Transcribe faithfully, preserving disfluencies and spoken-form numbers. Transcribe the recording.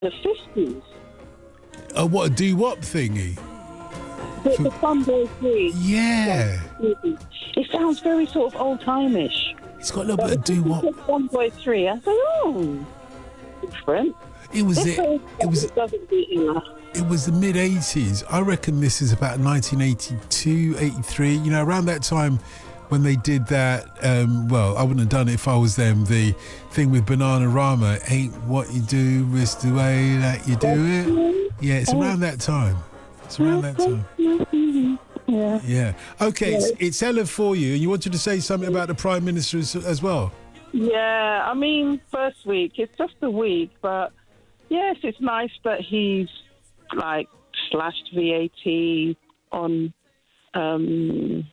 the fifties. Oh, what, a doo-wop thingy? The, the Fun Boy three. Yeah. It sounds very sort of old-timeish. It's got a little bit of doo-wop. Fun Boy three. I thought, oh, different. It was This it. It was. It doesn't beat enough. It was the mid eighties. I reckon this is about nineteen eighty-two, eighty-three. You know, around that time when they did that. Um, well, I wouldn't have done it if I was them. The thing with Bananarama, ain't what you do, it's the way that you do it. Yeah, it's around that time. It's around that time. Yeah. Yeah. Okay, it's, it's Ella for you, and you wanted to say something about the Prime Minister as, as well. Yeah, I mean, first week, it's just a week, but yes, it's nice that he's like slashed V A T on um,